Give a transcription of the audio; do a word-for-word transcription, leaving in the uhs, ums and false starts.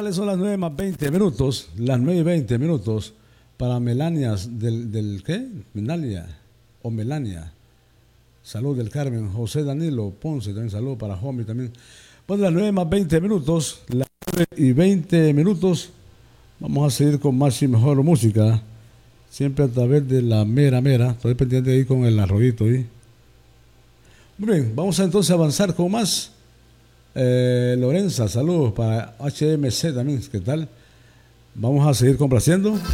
tardes, son las nueve más veinte minutos, las nueve y veinte minutos para Melanias del, del ¿qué? Melania o Melania. Salud del Carmen, José Danilo Ponce, también saludo para Jomi también. Bueno, las nueve más veinte minutos, las nueve y veinte minutos, vamos a seguir con más y mejor música, siempre a través de la mera mera, estoy pendiente ahí con el arroyito ahí. Muy bien, vamos a entonces avanzar con más. Eh, Lorenza, saludos para H M C también, ¿qué tal? Vamos a seguir complaciendo.